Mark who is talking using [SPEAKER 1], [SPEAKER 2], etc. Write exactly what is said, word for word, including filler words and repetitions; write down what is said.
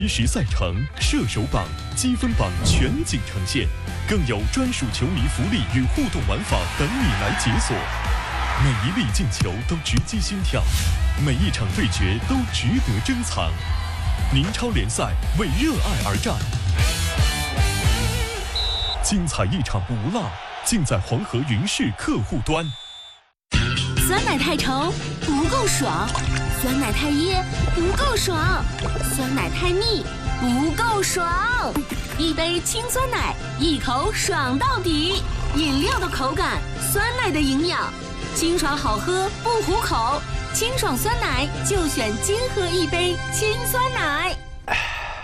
[SPEAKER 1] 实时赛程、射手榜、积分榜全景呈现，更有专属球迷福利与互动玩法等你来解锁。每一粒进球都直击心跳，每一场对决都值得珍藏。宁超联赛为热爱而战，精彩一场不落，尽在黄河云视客户端。
[SPEAKER 2] 酸奶太稠不够爽，酸奶太噎不够爽，酸奶太腻不够爽。一杯清酸奶，一口爽到底。饮料的口感，酸奶的营养，清爽好喝不糊口。清爽酸奶就选金喝一杯清酸奶。